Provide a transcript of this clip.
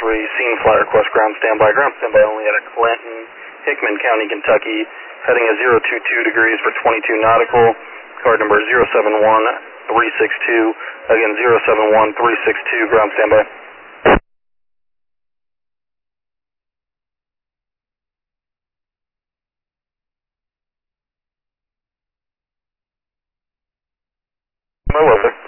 scene flight request, ground standby only at a Clinton, Hickman County, Kentucky, heading at 022 degrees for 22 nautical, card number 071362, again 071362, ground standby. My weather.